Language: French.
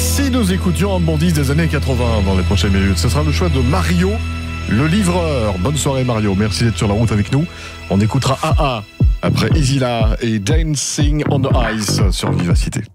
Si nous écoutions un bon 10 des années 80 dans les prochaines minutes, ce sera le choix de Mario, le livreur. Bonne soirée Mario, merci d'être sur la route avec nous. On écoutera AA après Easy La et Dancing on the Ice sur Vivacité.